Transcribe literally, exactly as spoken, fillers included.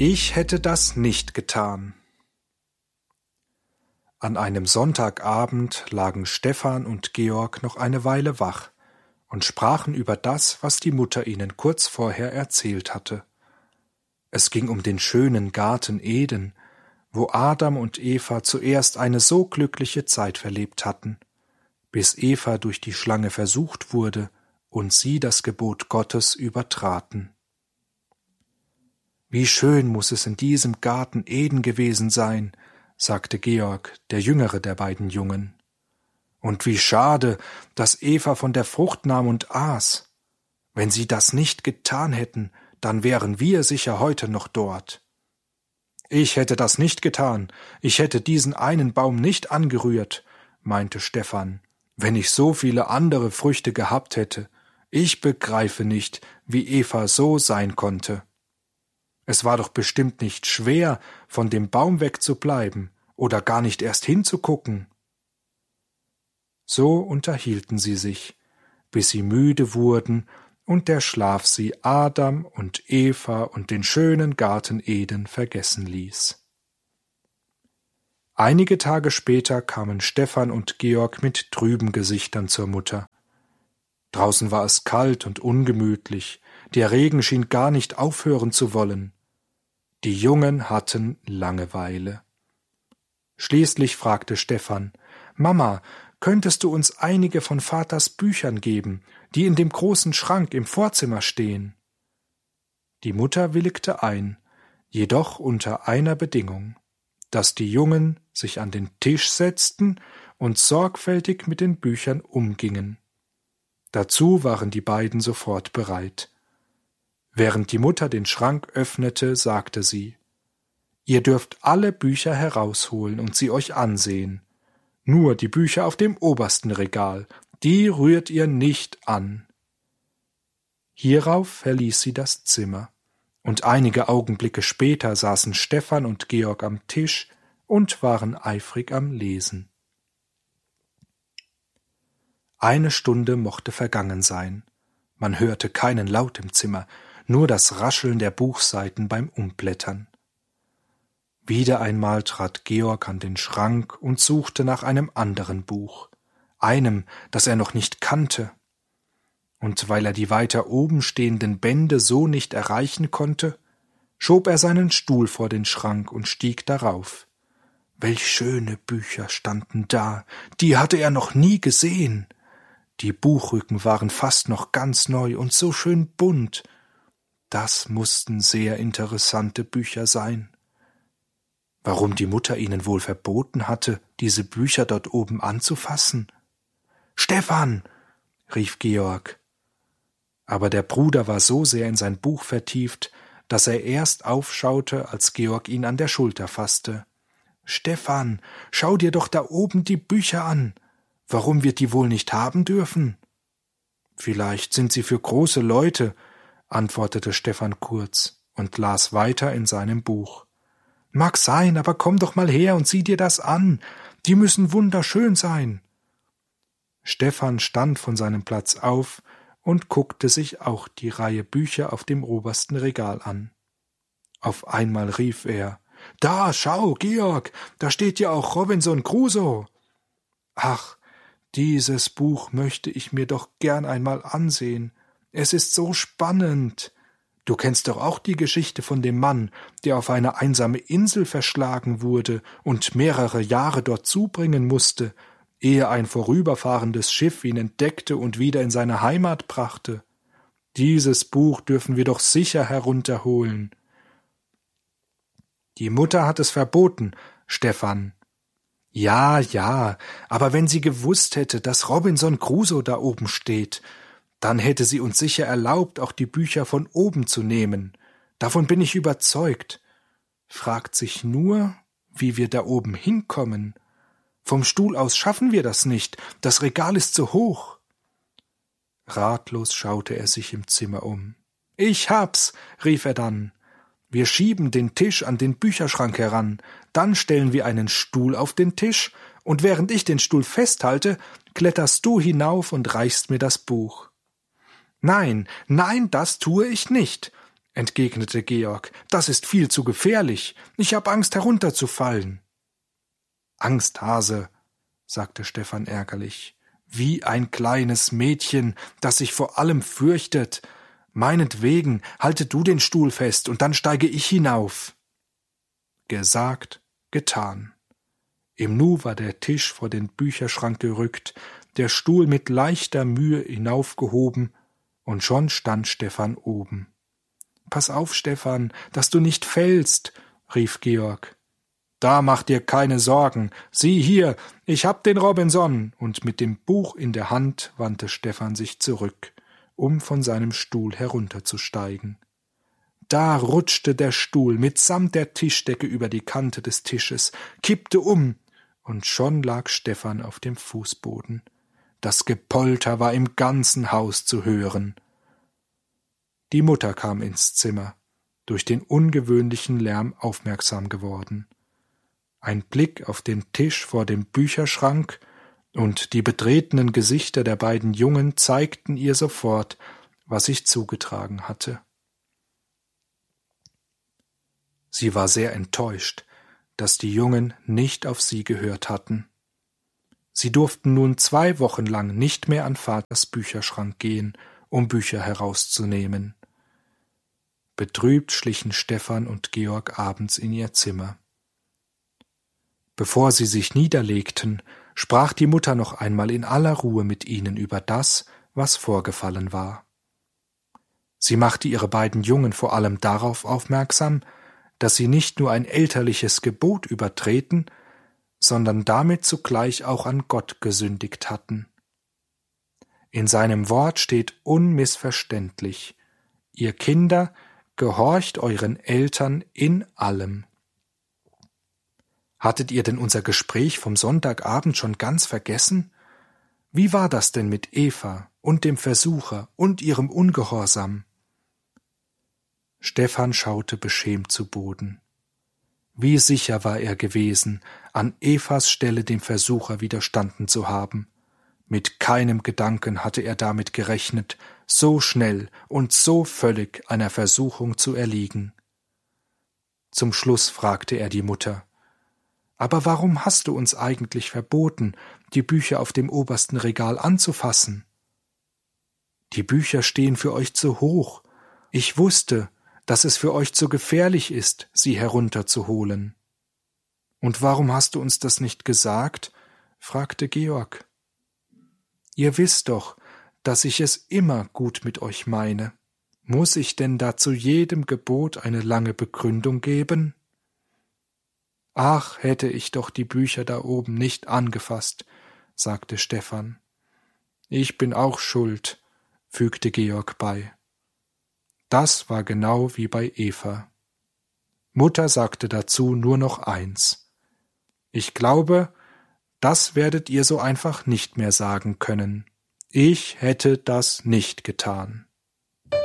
Ich hätte das nicht getan. An einem Sonntagabend lagen Stefan und Georg noch eine Weile wach und sprachen über das, was die Mutter ihnen kurz vorher erzählt hatte. Es ging um den schönen Garten Eden, wo Adam und Eva zuerst eine so glückliche Zeit verlebt hatten, bis Eva durch die Schlange versucht wurde und sie das Gebot Gottes übertraten. »Wie schön muß es in diesem Garten Eden gewesen sein«, sagte Georg, der jüngere der beiden Jungen. »Und wie schade, dass Eva von der Frucht nahm und aß. Wenn sie das nicht getan hätten, dann wären wir sicher heute noch dort.« »Ich hätte das nicht getan, ich hätte diesen einen Baum nicht angerührt«, meinte Stefan, »wenn ich so viele andere Früchte gehabt hätte. Ich begreife nicht, wie Eva so sein konnte. Es war doch bestimmt nicht schwer, von dem Baum wegzubleiben oder gar nicht erst hinzugucken.« So unterhielten sie sich, bis sie müde wurden und der Schlaf sie Adam und Eva und den schönen Garten Eden vergessen ließ. Einige Tage später kamen Stefan und Georg mit trüben Gesichtern zur Mutter. Draußen war es kalt und ungemütlich, der Regen schien gar nicht aufhören zu wollen. Die Jungen hatten Langeweile. Schließlich fragte Stefan: »Mama, könntest du uns einige von Vaters Büchern geben, die in dem großen Schrank im Vorzimmer stehen?« Die Mutter willigte ein, jedoch unter einer Bedingung, dass die Jungen sich an den Tisch setzten und sorgfältig mit den Büchern umgingen. Dazu waren die beiden sofort bereit. Während die Mutter den Schrank öffnete, sagte sie: »Ihr dürft alle Bücher herausholen und sie euch ansehen. Nur die Bücher auf dem obersten Regal, die rührt ihr nicht an.« Hierauf verließ sie das Zimmer, und einige Augenblicke später saßen Stefan und Georg am Tisch und waren eifrig am Lesen. Eine Stunde mochte vergangen sein. Man hörte keinen Laut im Zimmer, nur das Rascheln der Buchseiten beim Umblättern. Wieder einmal trat Georg an den Schrank und suchte nach einem anderen Buch, einem, das er noch nicht kannte. Und weil er die weiter oben stehenden Bände so nicht erreichen konnte, schob er seinen Stuhl vor den Schrank und stieg darauf. Welch schöne Bücher standen da, die hatte er noch nie gesehen. Die Buchrücken waren fast noch ganz neu und so schön bunt. Das mussten sehr interessante Bücher sein. Warum die Mutter ihnen wohl verboten hatte, diese Bücher dort oben anzufassen? »Stefan«, rief Georg. Aber der Bruder war so sehr in sein Buch vertieft, dass er erst aufschaute, als Georg ihn an der Schulter fasste. »Stefan, schau dir doch da oben die Bücher an. Warum wir die wohl nicht haben dürfen?« »Vielleicht sind sie für große Leute«, antwortete Stefan kurz und las weiter in seinem Buch. »Mag sein, aber komm doch mal her und sieh dir das an. Die müssen wunderschön sein.« Stefan stand von seinem Platz auf und guckte sich auch die Reihe Bücher auf dem obersten Regal an. Auf einmal rief er: »Da, schau, Georg, da steht ja auch Robinson Crusoe.« »Ach, dieses Buch möchte ich mir doch gern einmal ansehen. Es ist so spannend. Du kennst doch auch die Geschichte von dem Mann, der auf eine einsame Insel verschlagen wurde und mehrere Jahre dort zubringen musste, ehe ein vorüberfahrendes Schiff ihn entdeckte und wieder in seine Heimat brachte. Dieses Buch dürfen wir doch sicher herunterholen.« »Die Mutter hat es verboten, Stefan.« »Ja, ja, aber wenn sie gewusst hätte, dass Robinson Crusoe da oben steht, dann hätte sie uns sicher erlaubt, auch die Bücher von oben zu nehmen. Davon bin ich überzeugt. Fragt sich nur, wie wir da oben hinkommen. Vom Stuhl aus schaffen wir das nicht, das Regal ist zu hoch.« Ratlos schaute er sich im Zimmer um. »Ich hab's«, rief er dann. »Wir schieben den Tisch an den Bücherschrank heran, dann stellen wir einen Stuhl auf den Tisch, und während ich den Stuhl festhalte, kletterst du hinauf und reichst mir das Buch.« »Nein, nein, das tue ich nicht«, entgegnete Georg, das ist viel zu gefährlich. Ich hab Angst, herunterzufallen. Angsthase, sagte Stephan ärgerlich, wie ein kleines Mädchen, das sich vor allem fürchtet. Meinetwegen, halte du den Stuhl fest, und dann steige ich hinauf. Gesagt, getan. Im Nu war der Tisch vor den Bücherschrank gerückt, der Stuhl mit leichter Mühe hinaufgehoben, und schon stand Stephan oben. »Pass auf, Stephan, dass du nicht fällst«, rief Georg. »Da mach dir keine Sorgen. Sieh hier, ich hab den Robinson.« Und mit dem Buch in der Hand wandte Stephan sich zurück, um von seinem Stuhl herunterzusteigen. Da rutschte der Stuhl mitsamt der Tischdecke über die Kante des Tisches, kippte um, und schon lag Stephan auf dem Fußboden. Das Gepolter war im ganzen Haus zu hören. Die Mutter kam ins Zimmer, durch den ungewöhnlichen Lärm aufmerksam geworden. Ein Blick auf den Tisch vor dem Bücherschrank und die betretenen Gesichter der beiden Jungen zeigten ihr sofort, was sich zugetragen hatte. Sie war sehr enttäuscht, dass die Jungen nicht auf sie gehört hatten. Sie durften nun zwei Wochen lang nicht mehr an Vaters Bücherschrank gehen, um Bücher herauszunehmen. Betrübt schlichen Stephan und Georg abends in ihr Zimmer. Bevor sie sich niederlegten, sprach die Mutter noch einmal in aller Ruhe mit ihnen über das, was vorgefallen war. Sie machte ihre beiden Jungen vor allem darauf aufmerksam, dass sie nicht nur ein elterliches Gebot übertreten, sondern damit zugleich auch an Gott gesündigt hatten. In seinem Wort steht unmissverständlich: Ihr Kinder, gehorcht euren Eltern in allem. Hattet ihr denn unser Gespräch vom Sonntagabend schon ganz vergessen? Wie war das denn mit Eva und dem Versucher und ihrem Ungehorsam? Stephan schaute beschämt zu Boden. Wie sicher war er gewesen, an Evas Stelle dem Versucher widerstanden zu haben. Mit keinem Gedanken hatte er damit gerechnet, so schnell und so völlig einer Versuchung zu erliegen. Zum Schluss fragte er die Mutter: »Aber warum hast du uns eigentlich verboten, die Bücher auf dem obersten Regal anzufassen?« »Die Bücher stehen für euch zu hoch. Ich wusste, dass es für euch zu gefährlich ist, sie herunterzuholen.« »Und warum hast du uns das nicht gesagt?« fragte Georg. »Ihr wisst doch, dass ich es immer gut mit euch meine. Muss ich denn da zu jedem Gebot eine lange Begründung geben?« »Ach, hätte ich doch die Bücher da oben nicht angefasst«, sagte Stephan. »Ich bin auch schuld«, fügte Georg bei. Das war genau wie bei Eva. Mutter sagte dazu nur noch eins: »Ich glaube, das werdet ihr so einfach nicht mehr sagen können. Ich hätte das nicht getan.«